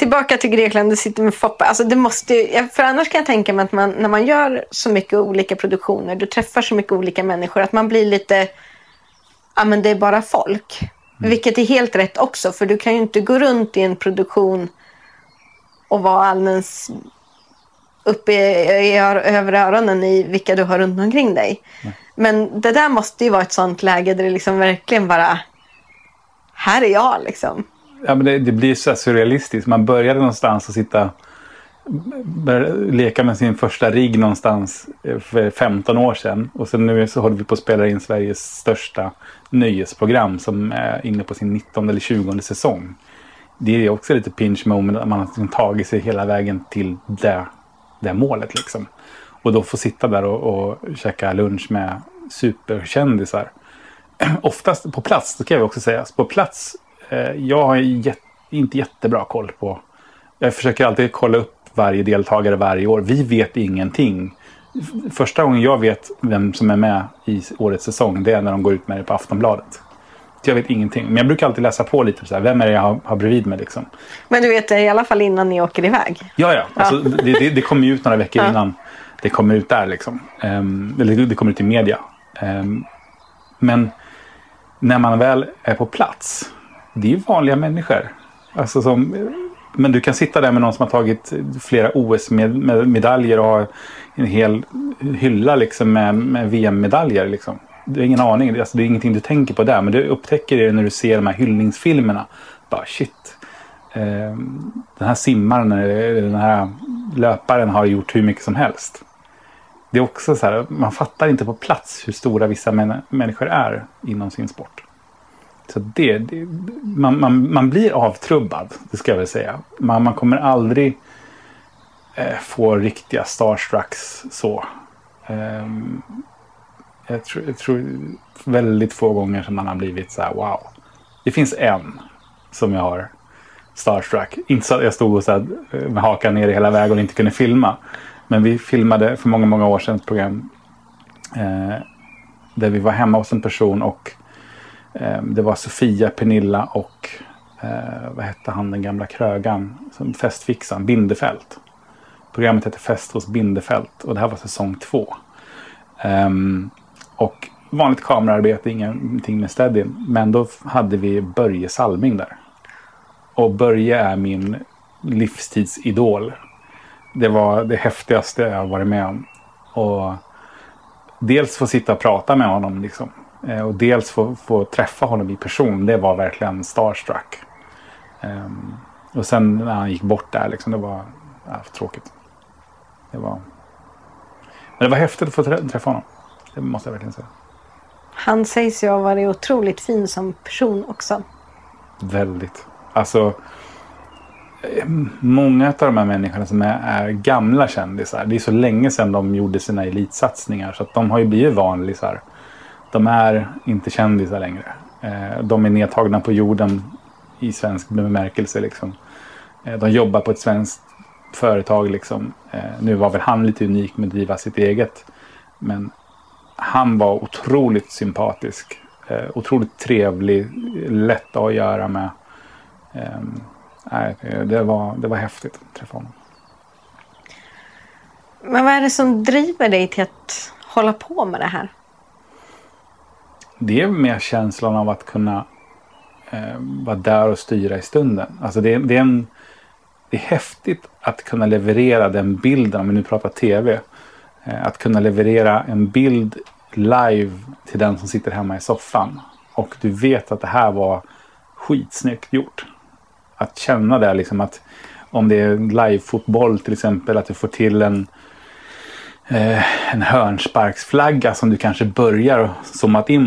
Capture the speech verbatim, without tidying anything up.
tillbaka till Grekland, du sitter med Foppa. Alltså det måste ju, för annars kan jag tänka mig att man, när man gör så mycket olika produktioner, du träffar så mycket olika människor, att man blir lite, ja men det är bara folk. Mm. Vilket är helt rätt också, för du kan ju inte gå runt i en produktion och vara alldeles uppe i, i över öronen i vilka du har runt omkring dig. Mm. Men det där måste ju vara ett sånt läge där det liksom verkligen bara, här är jag liksom. Ja, men det, det blir så surrealistiskt. Man började någonstans och sitta leka med sin första rigg någonstans för femton år sedan. Och sen nu så håller vi på att spela in Sveriges största nöjesprogram som är inne på sin nittonde eller tjugonde säsong. Det är också lite pinch moment att man har tagit sig hela vägen till det, det målet liksom. Och då få sitta där och, och käka lunch med superkändisar. Oftast på plats, det kan jag också säga. På plats, eh, jag har jät- inte jättebra koll på. Jag försöker alltid kolla upp varje deltagare varje år. Vi vet ingenting. Första gången jag vet vem som är med i årets säsong, det är när de går ut med det på Aftonbladet. Jag vet ingenting. Men jag brukar alltid läsa på lite så här, vem är det jag har, har bredvid mig liksom. Men du vet i alla fall innan ni åker iväg. Ja, ja. Alltså, ja. Det, det, det kommer ut några veckor ja. innan det kommer ut där liksom. Um, eller det kommer ut i media. Um, men när man väl är på plats, det är ju vanliga människor. Alltså som, men du kan sitta där med någon som har tagit flera O S-medaljer och har en hel hylla liksom med, med V M-medaljer liksom. Du har ingen aning, alltså det är ingenting du tänker på där, men du upptäcker det när du ser de här hyllningsfilmerna. Bara shit, eh, den här simmaren, den här löparen har gjort hur mycket som helst. Det är också så här, man fattar inte på plats hur stora vissa män- människor är inom sin sport. Så det, det man, man, man blir avtrubbad, det ska jag väl säga. Man, man kommer aldrig eh, få riktiga starstrucks så. Eh, jag, tror, jag tror väldigt få gånger som man har blivit så här, wow. Det finns en som jag har starstruck. Inte så att jag stod och så här, med hakan ner i hela vägen och inte kunde filma. Men vi filmade för många, många år sedan ett program eh, där vi var hemma hos en person och eh, det var Sofia, Pernilla och eh, vad hette han, den gamla krögan som festfixan, Bindefält. Programmet heter Fest hos Bindefält och det här var säsong två. Um, och vanligt kamerarbete, ingenting med steadin, men då hade vi Börje Salming där. Och Börje är min livstidsidol. Det var det häftigaste jag har varit med om. Och dels få sitta och prata med honom liksom. Och dels få, få träffa honom i person. Det var verkligen starstruck. Um, och sen när han gick bort där liksom, det var ja, tråkigt. Det var... Men det var häftigt att få träffa honom. Det måste jag verkligen säga. Han sägs ju ha varit otroligt fin som person också. Väldigt. Alltså, många av de här människorna som är, är gamla kändisar. Det är så länge sedan de gjorde sina elitsatsningar. Så att de har ju blivit vanlisar. De är inte kändisar längre. De är nedtagna på jorden i svensk bemärkelse. Liksom. De jobbar på ett svenskt företag liksom. Nu var väl han lite unik med att driva sitt eget. Men han var otroligt sympatisk. Otroligt trevlig. Lätt att göra med. Nej, det var, det var häftigt att träffa honom. Men vad är det som driver dig till att hålla på med det här? Det är mer känslan av att kunna eh, vara där och styra i stunden. Alltså det, det, är en, det är häftigt att kunna leverera den bilden, om vi nu pratar tv. Eh, att kunna leverera en bild live till den som sitter hemma i soffan. Och du vet att det här var skitsnyggt gjort. Att känna det liksom, att om det är live-fotboll till exempel, att du får till en eh, en hörnsparksflagga som du kanske börjar zoomat in